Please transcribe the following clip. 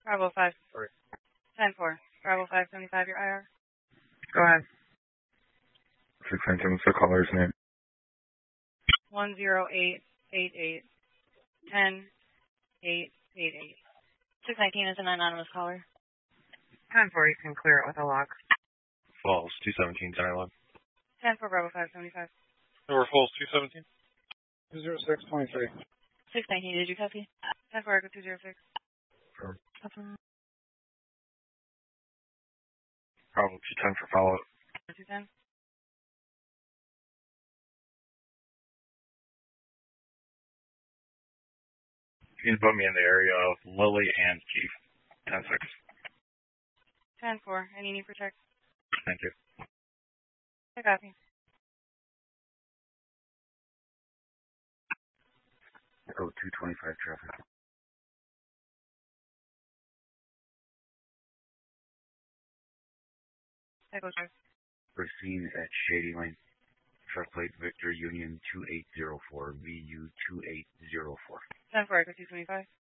Bravo 5. Sorry. 10-4. Bravo 575, your IR. Go ahead. 619, what's the caller's name? 10888 10-888. 619 is an anonymous caller. 10-4, you can clear it with a lock. Falls, 217, 1011. 10-4, Bravo 575. Number Falls, 217. 20623. 619, did you copy? 10-4, Echo 206. Sure. Copy. Bravo 210 for follow-up. 210. You can put me in the area of Lily and Keith. 10-6. 10-4, any need for check? Thank you. I copy. Echo 225 traffic. Echo 2. We're seen at Shady Lane. Truck plate Victor Union 2804, VU 2804. 10-4, Echo 225.